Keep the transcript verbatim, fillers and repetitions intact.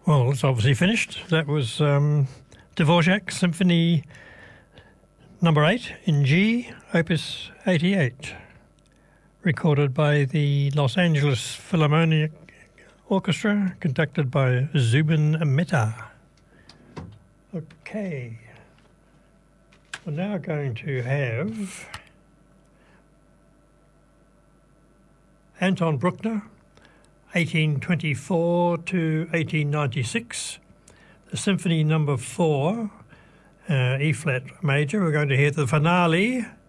Well, it's obviously finished. That was um, Dvorak Symphony Number Eight in G, Opus eighty-eight, recorded by the Los Angeles Philharmonic Orchestra, conducted by Zubin Mehta. Okay, we're now going to have Anton Bruckner, eighteen twenty-four to eighteen ninety-six, the Symphony Number Four, uh, E-flat major. We're going to hear the finale